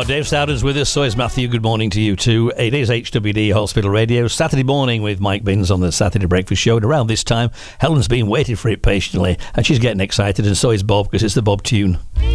Dave Stowden's with us, so is Matthew. Good morning to you too. It is HWD Hospital Radio, Saturday morning with Mike Binns on the Saturday Breakfast Show. And around this time, Helen's been waiting for it patiently, and she's getting excited, and so is Bob, because it's the Bob tune.